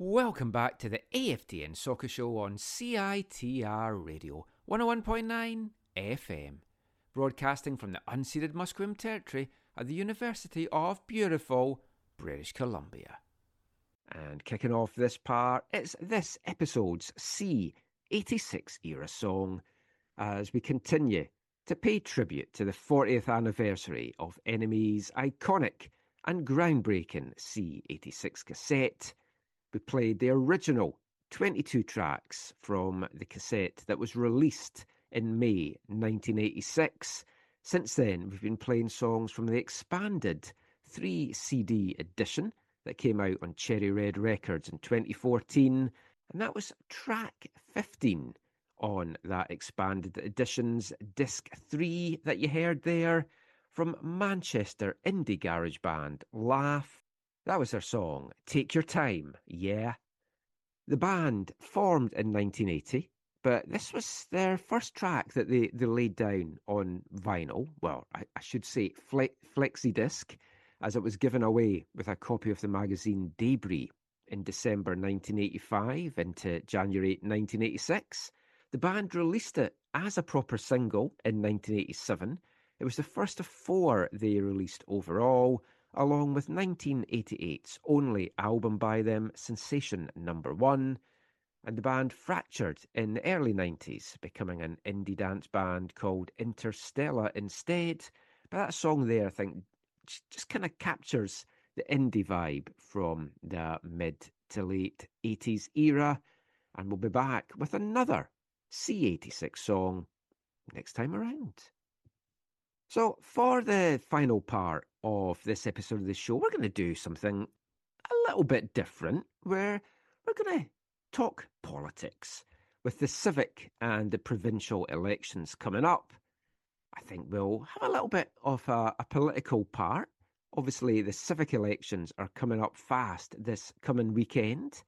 Welcome back to the AFTN Soccer Show on CITR Radio 101.9 FM, broadcasting from the unceded Musqueam territory at the University of beautiful British Columbia. And kicking off this part, it's this episode's C86 era song as we continue to pay tribute to the 40th anniversary of NME's iconic and groundbreaking C86 cassette. We played the original 22 tracks from the cassette that was released in May 1986. Since then, we've been playing songs from the expanded 3-CD edition that came out on Cherry Red Records in 2014, and that was track 15 on that expanded edition's disc 3 that you heard there from Manchester indie garage band Laugh. That was their song, Take Your Time, Yeah. The band formed in 1980, but this was their first track that they laid down on vinyl. Well, I should say flexi-disc, as it was given away with a copy of the magazine Debris in December 1985 into January 1986. The band released it as a proper single in 1987. It was the first of 4 they released overall, along with 1988's only album by them, Sensation Number 1, and the band fractured in the early 90s, becoming an indie dance band called Interstellar instead. But that song there, I think, just kind of captures the indie vibe from the mid to late 80s era, and we'll be back with another C86 song next time around. So for the final part of this episode of the show, we're going to do something a little bit different, where we're going to talk politics. With the civic and the provincial elections coming up, I think we'll have a little bit of a political part. Obviously, the civic elections are coming up fast this coming weekend,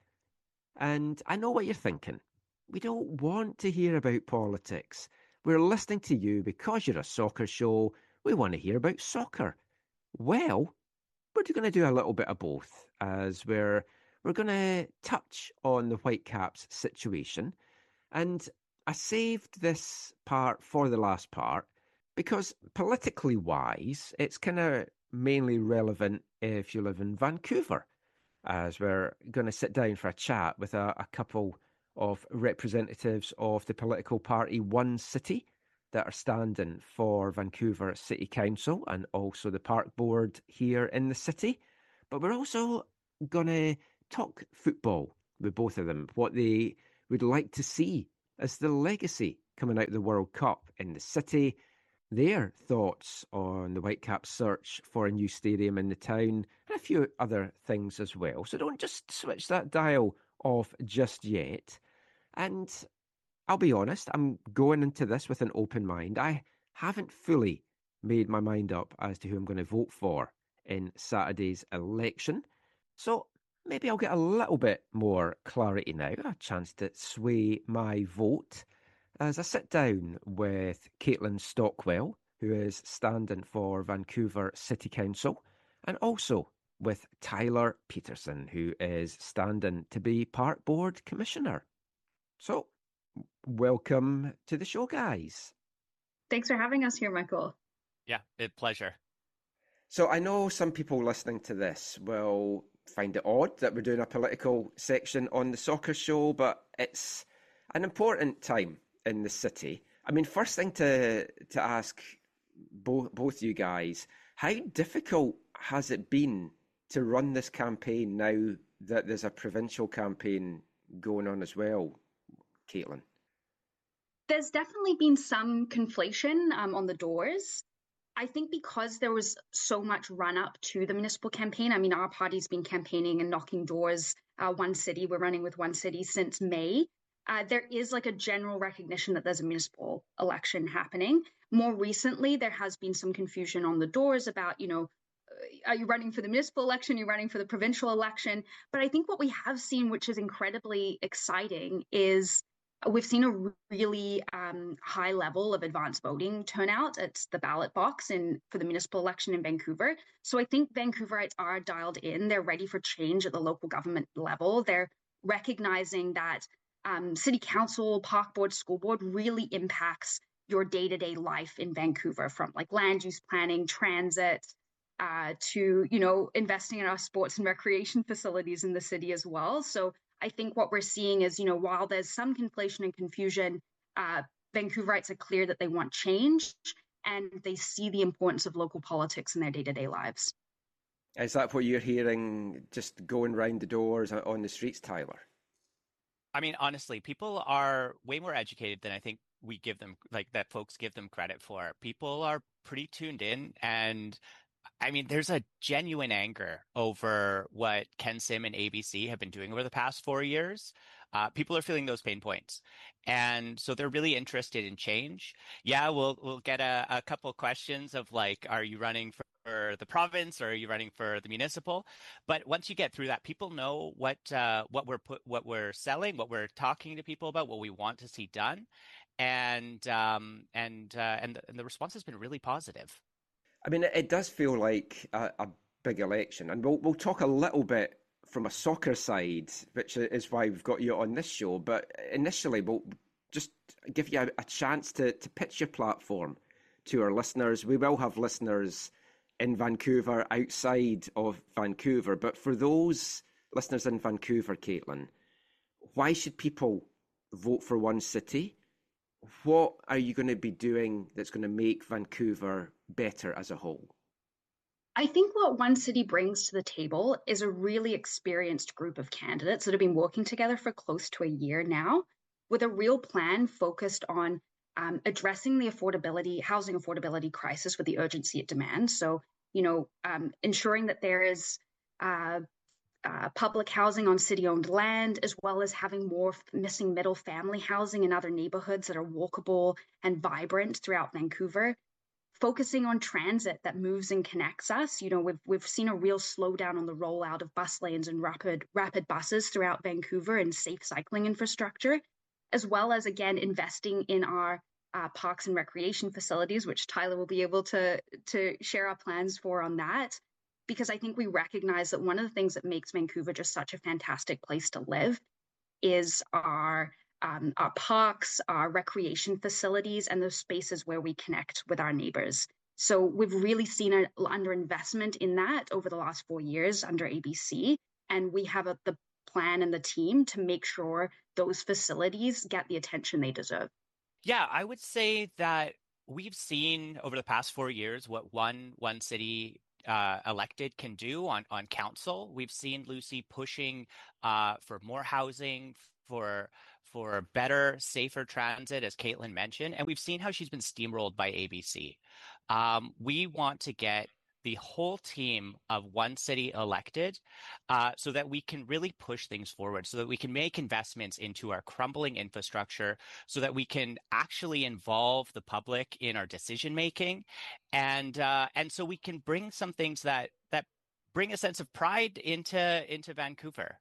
and I know what you're thinking. We don't want to hear about politics. We're listening to you because you're a soccer show. We want to hear about soccer. Well, we're going to do a little bit of both, as we're going to touch on the Whitecaps situation. And I saved this part for the last part because politically wise, it's kind of mainly relevant if you live in Vancouver, as we're going to sit down for a chat with a couple of representatives of the political party One City that are standing for Vancouver City Council and also the park board here in the city. But we're also going to talk football with both of them, what they would like to see as the legacy coming out of the World Cup in the city, their thoughts on the Whitecaps search for a new stadium in the town, and a few other things as well. So don't just switch that dial off just yet. And I'll be honest, I'm going into this with an open mind. I haven't fully made my mind up as to who I'm going to vote for in Saturday's election. So maybe I'll get a little bit more clarity now, a chance to sway my vote, as I sit down with Caitlin Stockwell, who is standing for Vancouver City Council, and also with Tyler Peterson, who is standing to be Park Board Commissioner. So, welcome to the show, guys. Thanks for having us here, Michael. Yeah, a pleasure. So I know some people listening to this will find it odd that we're doing a political section on the soccer show, but it's an important time in the city. I mean, first thing to ask both you guys, how difficult has it been to run this campaign now that there's a provincial campaign going on as well, Caitlin? There's definitely been some conflation on the doors. I think because there was so much run up to the municipal campaign. I mean, our party's been campaigning and knocking doors. One City, we're running with One City since May. There is like a general recognition that there's a municipal election happening. More recently, there has been some confusion on the doors about, are you running for the municipal election? Are you running for the provincial election? But I think what we have seen, which is incredibly exciting, is we've seen a really high level of advanced voting turnout at the ballot box for the municipal election in Vancouver. So I think Vancouverites are dialed in. They're ready for change at the local government level. They're recognizing that city council, park board, school board really impacts your day-to-day life in Vancouver, from like land use planning, transit, to, investing in our sports and recreation facilities in the city as well. So I think what we're seeing is, while there's some conflation and confusion, Vancouverites are clear that they want change and they see the importance of local politics in their day-to-day lives. Is that what you're hearing just going round the doors on the streets, Tyler? I mean, honestly, people are way more educated than I think we give them, like that folks give them credit for. People are pretty tuned in. And I mean, there's a genuine anger over what Ken Sim and ABC have been doing over the past 4 years. People are feeling those pain points. And so they're really interested in change. Yeah, we'll get a couple questions of like, are you running for the province or are you running for the municipal? But once you get through that, people know what we're selling, what we're talking to people about, what we want to see done, and the response has been really positive. I mean, it does feel like a big election, and we'll talk a little bit from a soccer side, which is why we've got you on this show. But initially, we'll just give you a chance to pitch your platform to our listeners. We will have listeners in Vancouver, outside of Vancouver, but for those listeners in Vancouver, Caitlin, why should people vote for One City? What are you going to be doing that's going to make Vancouver better as a whole? I think what One City brings to the table is a really experienced group of candidates that have been working together for close to a year now, with a real plan focused on addressing the housing affordability crisis with the urgency it demands. So, ensuring that there is public housing on city-owned land, as well as having more missing middle family housing in other neighborhoods that are walkable and vibrant throughout Vancouver. Focusing on transit that moves and connects us. We've seen a real slowdown on the rollout of bus lanes and rapid buses throughout Vancouver and safe cycling infrastructure, as well as, again, investing in our parks and recreation facilities, which Tyler will be able to share our plans for on that. Because I think we recognize that one of the things that makes Vancouver just such a fantastic place to live is our parks, our recreation facilities, and those spaces where we connect with our neighbors. So we've really seen an underinvestment in that over the last 4 years under ABC, and we have the plan and the team to make sure those facilities get the attention they deserve. Yeah, I would say that we've seen over the past 4 years what one city elected can do on council. We've seen Lucy pushing for more housing, for better, safer transit, as Caitlin mentioned, and we've seen how she's been steamrolled by ABC. We want to get the whole team of One City elected so that we can really push things forward, so that we can make investments into our crumbling infrastructure, so that we can actually involve the public in our decision making, and so we can bring some things that bring a sense of pride into Vancouver.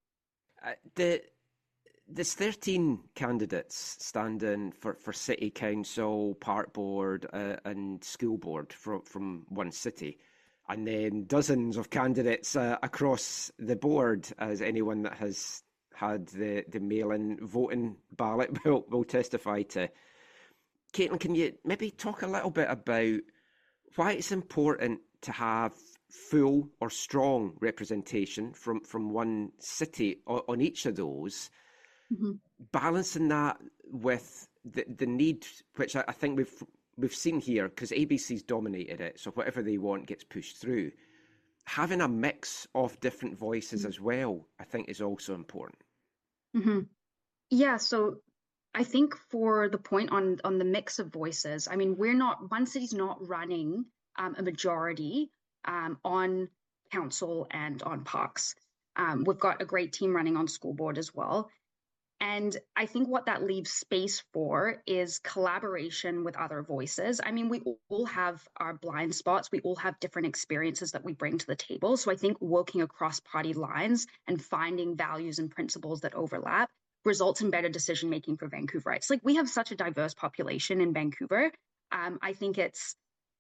There's 13 candidates standing for City Council, Park Board and School Board from One City. And then dozens of candidates across the board, as anyone that has had the mail-in voting ballot will testify to. Caitlin, can you maybe talk a little bit about why it's important to have full or strong representation from One City on each of those? Mm-hmm. Balancing that with the need, which I think we've seen here, because ABC's dominated it, so whatever they want gets pushed through. Having a mix of different voices as well, I think, is also important. Mm-hmm. Yeah, so I think for the point on the mix of voices, I mean, One City's not running a majority on council and on parks. We've got a great team running on school board as well. And I think what that leaves space for is collaboration with other voices. I mean, we all have our blind spots. We all have different experiences that we bring to the table. So I think working across party lines and finding values and principles that overlap results in better decision-making for Vancouverites. Like, we have such a diverse population in Vancouver. I think it's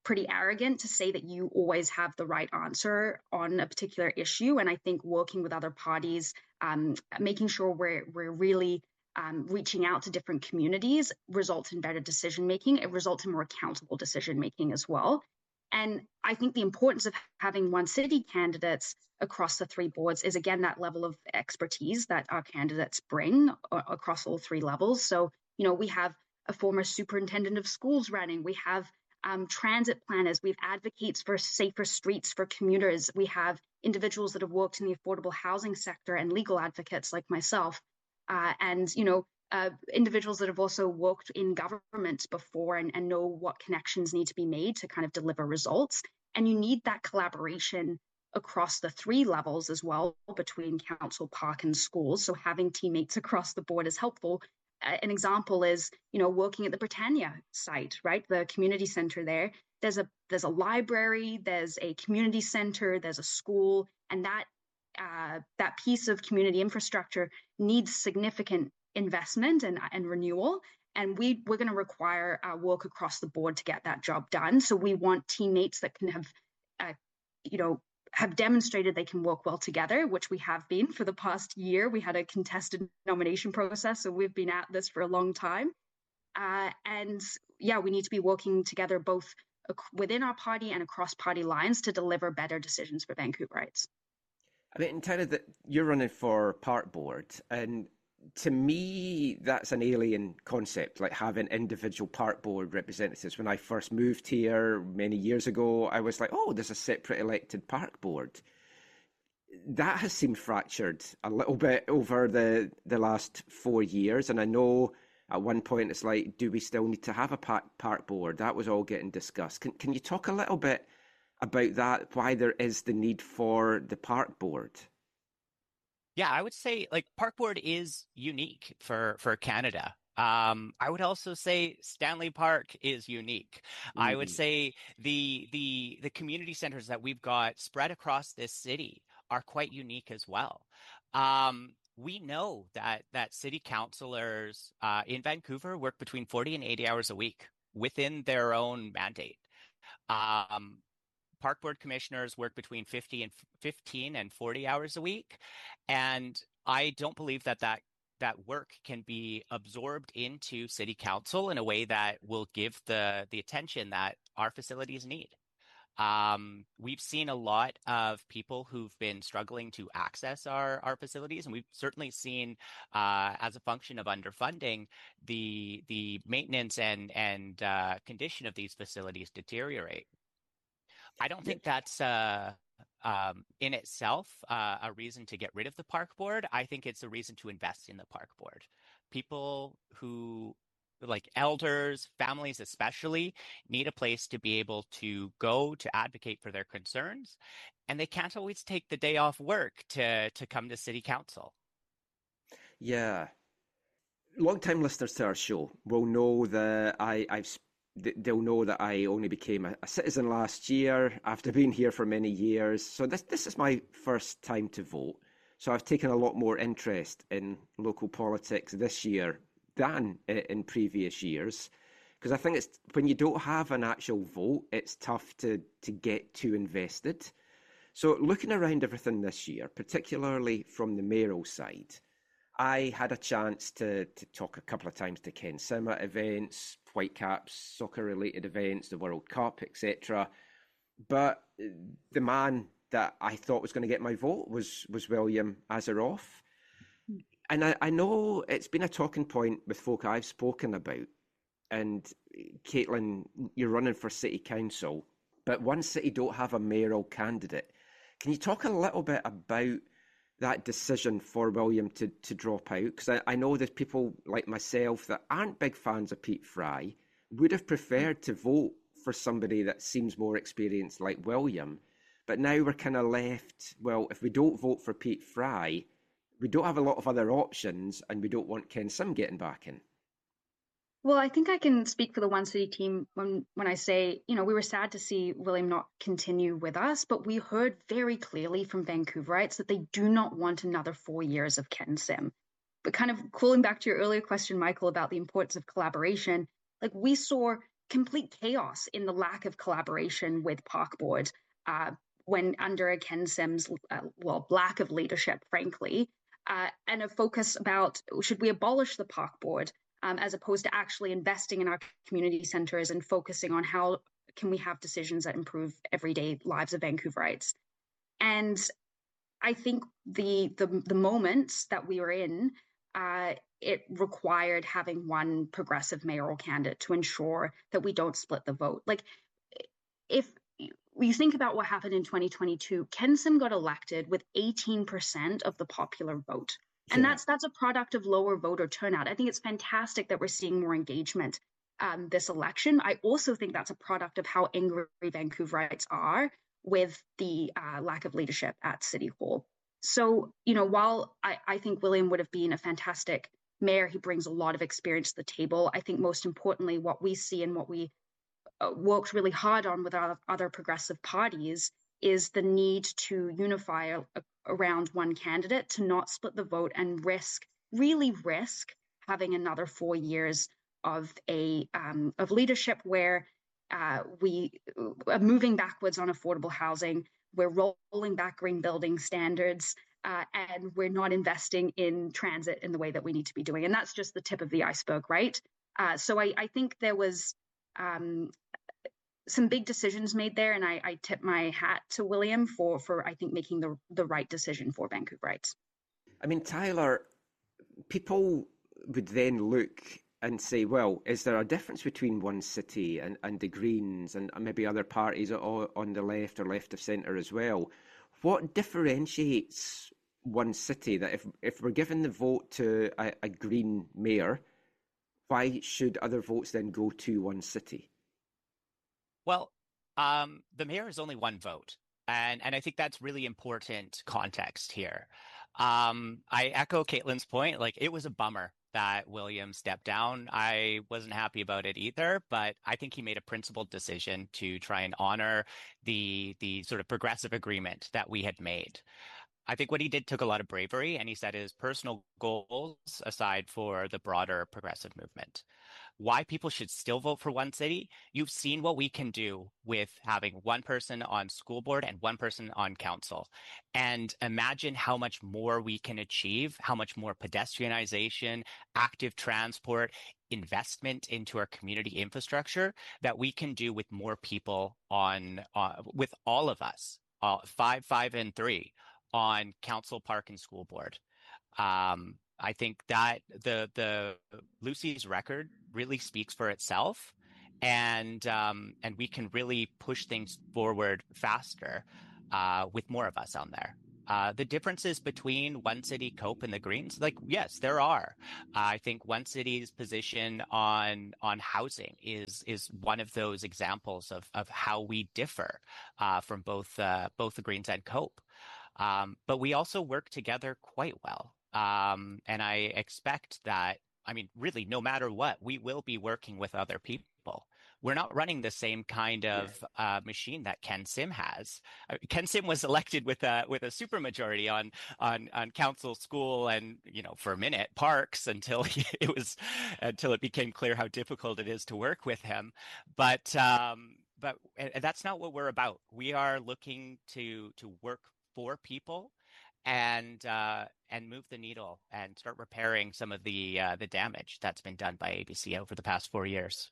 pretty arrogant to say that you always have the right answer on a particular issue. And I think working with other parties, making sure we're really reaching out to different communities results in better decision making. It results in more accountable decision making as well. And I think the importance of having one city candidates across the three boards is, again, that level of expertise that our candidates bring across all three levels. So, we have a former superintendent of schools running. We have transit planners. We have advocates for safer streets for commuters. We have individuals that have worked in the affordable housing sector and legal advocates like myself. And individuals that have also worked in government before and know what connections need to be made to kind of deliver results. And you need that collaboration across the three levels as well, between council, park, and schools. So having teammates across the board is helpful. An example is, working at the Britannia site, right? The community center there. There's a library, there's a community center, there's a school, and that piece of community infrastructure needs significant investment and renewal. And we're going to require work across the board to get that job done. So we want teammates that can have demonstrated they can work well together, which we have been for the past year. We had a contested nomination process, so we've been at this for a long time. We need to be working together both within our party and across party lines to deliver better decisions for Vancouverites. I mean, Tara, that you're running for park board, and to me, that's an alien concept, like having individual park board representatives. When I first moved here many years ago, I was like, oh, there's a separate elected park board. That has seemed fractured a little bit over the last 4 years. And I know at one point it's like, do we still need to have a park board? That was all getting discussed. Can you talk a little bit about that, why there is the need for the park board? Yeah, I would say Park Board is unique for Canada. I would also say Stanley Park is unique. I would say the community centers that we've got spread across this city are quite unique as well. We know that city councillors in Vancouver work between 40 and 80 hours a week within their own mandate. Park board commissioners work between 15 and 40 hours a week. And I don't believe that work can be absorbed into city council in a way that will give the attention that our facilities need. We've seen a lot of people who've been struggling to access our facilities, and we've certainly seen, as a function of underfunding, the maintenance and condition of these facilities deteriorate. I don't think that's in itself a reason to get rid of the park board. I think it's a reason to invest in the park board. People who, like elders, families especially, need a place to be able to go to advocate for their concerns, and they can't always take the day off work to come to city council. Yeah. Long-time listeners to our show will know that they'll know that I only became a citizen last year after being here for many years. So this is my first time to vote. So I've taken a lot more interest in local politics this year than in previous years. Because I think it's when you don't have an actual vote, it's tough to get too invested. So looking around everything this year, particularly from the mayoral side, I had a chance to talk a couple of times to Ken Sim at events, Whitecaps, soccer-related events, the World Cup, etc. But the man that I thought was going to get my vote was William Asaroff. And I know it's been a talking point with folk I've spoken about. And Caitlin, you're running for City Council, but one city don't have a mayoral candidate. Can you talk a little bit about that decision for William to drop out? Because I know there's people like myself that aren't big fans of Pete Fry, would have preferred to vote for somebody that seems more experienced like William. But now we're kind of left, well, if we don't vote for Pete Fry, we don't have a lot of other options, and we don't want Ken Sim getting back in. Well, I think I can speak for the One City team when I say, we were sad to see William not continue with us, but we heard very clearly from Vancouverites that they do not want another 4 years of Ken Sim. But kind of calling back to your earlier question, Michael, about the importance of collaboration, like we saw complete chaos in the lack of collaboration with Park Board when under a Ken Sim's lack of leadership, frankly, and a focus about should we abolish the Park Board as opposed to actually investing in our community centres and focusing on how can we have decisions that improve everyday lives of Vancouverites. And I think the moments that we were in, it required having one progressive mayoral candidate to ensure that we don't split the vote. Like, if you think about what happened in 2022, Ken Sim got elected with 18% of the popular vote. And that's a product of lower voter turnout. I think it's fantastic that we're seeing more engagement this election. I also think that's a product of how angry Vancouverites are with the lack of leadership at City Hall. So, while I think William would have been a fantastic mayor, he brings a lot of experience to the table. I think most importantly, what we see and what we worked really hard on with our other progressive parties is the need to unify around one candidate, to not split the vote and really risk having another 4 years of leadership where we are moving backwards on affordable housing, we're rolling back green building standards, and we're not investing in transit in the way that we need to be doing. And that's just the tip of the iceberg, right? So I think there was some big decisions made there, and I tip my hat to William for I think making the right decision for Vancouverites. I mean, Tyler, people would then look and say, well, is there a difference between One City and the Greens and maybe other parties on the left or left of centre as well? What differentiates One City that if we're giving the vote to a Green mayor, why should other votes then go to One City? Well, the mayor is only one vote. And I think that's really important context here. I echo Caitlin's point. Like, it was a bummer that William stepped down. I wasn't happy about it either, but I think he made a principled decision to try and honor the sort of progressive agreement that we had made. I think what he did took a lot of bravery, and he set his personal goals aside for the broader progressive movement. Why people should still vote for One City? You've seen what we can do with having one person on school board and one person on council. And imagine how much more we can achieve, how much more pedestrianization, active transport, investment into our community infrastructure that we can do with more people with all of us, 5, and 3 on council, park, and school board. I think that the Lucy's record really speaks for itself, and we can really push things forward faster with more of us on there. The differences between One City, Cope, and the Greens, like, yes, there are. I think One City's position on housing is one of those examples of how we differ from both the Greens and Cope. But we also work together quite well. And I expect that, I mean, really, no matter what, we will be working with other people. We're not running the same kind of machine that Ken Sim has. Ken Sim was elected with a supermajority on council, school, and for a minute parks until it became clear how difficult it is to work with him. But that's not what we're about. We are looking to work for people and move the needle and start repairing some of the damage that's been done by ABC over the past 4 years.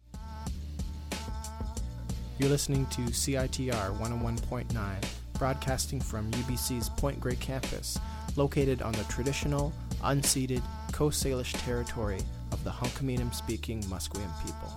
You're listening to CITR 101.9, broadcasting from UBC's Point Grey campus, located on the traditional, unceded Coast Salish territory of the Hunkaminam-speaking Musqueam people.